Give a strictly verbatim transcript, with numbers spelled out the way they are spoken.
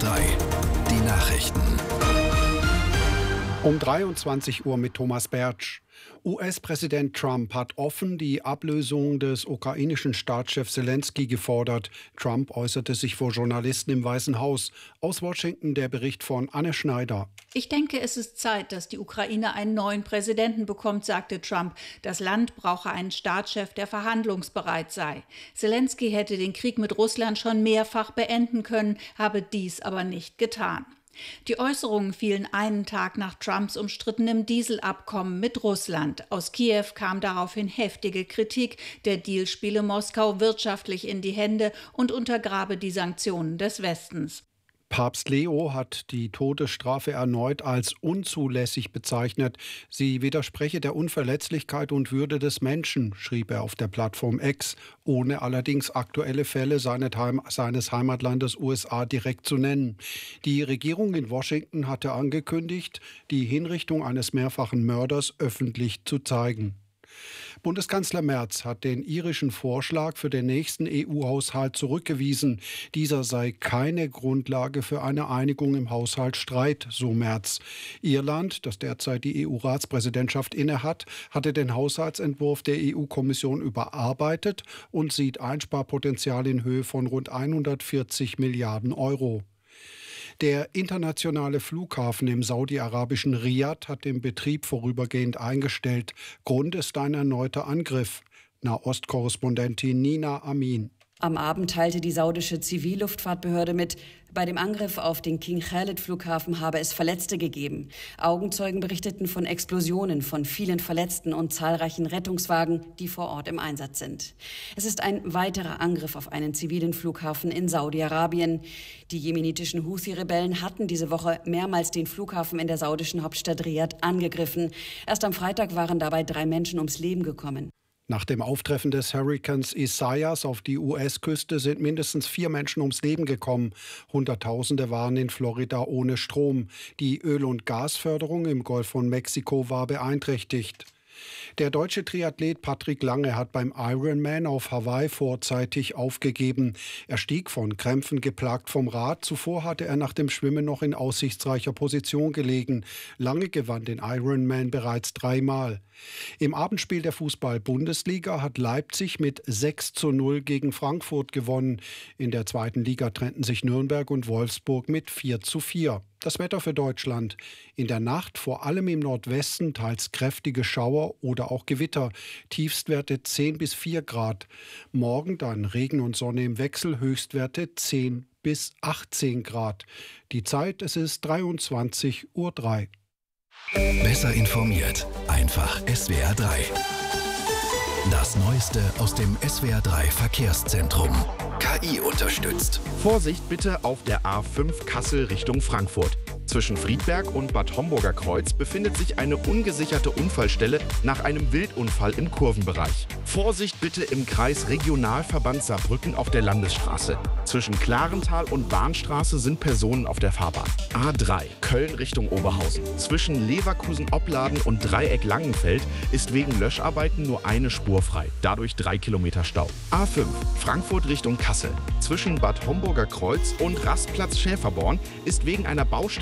drei, die Nachrichten. Um dreiundzwanzig Uhr mit Thomas Bertsch. U S-Präsident Trump hat offen die Ablösung des ukrainischen Staatschefs Selenskyj gefordert. Trump äußerte sich vor Journalisten im Weißen Haus. Aus Washington der Bericht von Anne Schneider. Ich denke, es ist Zeit, dass die Ukraine einen neuen Präsidenten bekommt, sagte Trump. Das Land brauche einen Staatschef, der verhandlungsbereit sei. Selenskyj hätte den Krieg mit Russland schon mehrfach beenden können, habe dies aber nicht getan. Die Äußerungen fielen einen Tag nach Trumps umstrittenem Dieselabkommen mit Russland. Aus Kiew kam daraufhin heftige Kritik. Der Deal spiele Moskau wirtschaftlich in die Hände und untergrabe die Sanktionen des Westens. Papst Leo hat die Todesstrafe erneut als unzulässig bezeichnet. Sie widerspreche der Unverletzlichkeit und Würde des Menschen, schrieb er auf der Plattform X, ohne allerdings aktuelle Fälle seines Heimatlandes U S A direkt zu nennen. Die Regierung in Washington hatte angekündigt, die Hinrichtung eines mehrfachen Mörders öffentlich zu zeigen. Bundeskanzler Merz hat den irischen Vorschlag für den nächsten E U-Haushalt zurückgewiesen. Dieser sei keine Grundlage für eine Einigung im Haushaltsstreit, so Merz. Irland, das derzeit die E U-Ratspräsidentschaft innehat, hatte den Haushaltsentwurf der E U-Kommission überarbeitet und sieht Einsparpotenzial in Höhe von rund hundertvierzig Milliarden Euro. Der internationale Flughafen im saudi-arabischen Riad hat den Betrieb vorübergehend eingestellt. Grund ist ein erneuter Angriff. Nahost-Korrespondentin Nina Amin. Am Abend teilte die saudische Zivilluftfahrtbehörde mit, bei dem Angriff auf den King Khalid-Flughafen habe es Verletzte gegeben. Augenzeugen berichteten von Explosionen, von vielen Verletzten und zahlreichen Rettungswagen, die vor Ort im Einsatz sind. Es ist ein weiterer Angriff auf einen zivilen Flughafen in Saudi-Arabien. Die jemenitischen Houthi-Rebellen hatten diese Woche mehrmals den Flughafen in der saudischen Hauptstadt Riad angegriffen. Erst am Freitag waren dabei drei Menschen ums Leben gekommen. Nach dem Auftreffen des Hurrikans Isaias auf die U S-Küste sind mindestens vier Menschen ums Leben gekommen. Hunderttausende waren in Florida ohne Strom. Die Öl- und Gasförderung im Golf von Mexiko war beeinträchtigt. Der deutsche Triathlet Patrick Lange hat beim Ironman auf Hawaii vorzeitig aufgegeben. Er stieg von Krämpfen geplagt vom Rad. Zuvor hatte er nach dem Schwimmen noch in aussichtsreicher Position gelegen. Lange gewann den Ironman bereits dreimal. Im Abendspiel der Fußball-Bundesliga hat Leipzig mit sechs zu null gegen Frankfurt gewonnen. In der zweiten Liga trennten sich Nürnberg und Wolfsburg mit vier zu vier. Das Wetter für Deutschland. In der Nacht vor allem im Nordwesten teils kräftige Schauer oder auch Gewitter. Tiefstwerte zehn bis vier Grad. Morgen dann Regen und Sonne im Wechsel. Höchstwerte zehn bis achtzehn Grad. Die Zeit, es ist dreiundzwanzig Uhr drei. Besser informiert. Einfach S W R drei. Das Neueste aus dem S W R drei Verkehrszentrum. K I unterstützt. Vorsicht bitte auf der A fünf Kassel Richtung Frankfurt. Zwischen Friedberg und Bad Homburger Kreuz befindet sich eine ungesicherte Unfallstelle nach einem Wildunfall im Kurvenbereich. Vorsicht bitte im Kreis Regionalverband Saarbrücken auf der Landesstraße. Zwischen Klarental und Bahnstraße sind Personen auf der Fahrbahn. A drei Köln Richtung Oberhausen. Zwischen Leverkusen-Opladen und Dreieck Langenfeld ist wegen Löscharbeiten nur eine Spur frei. Dadurch drei Kilometer Stau. A fünf Frankfurt Richtung Kassel. Zwischen Bad Homburger Kreuz und Rastplatz Schäferborn ist wegen einer Baustelle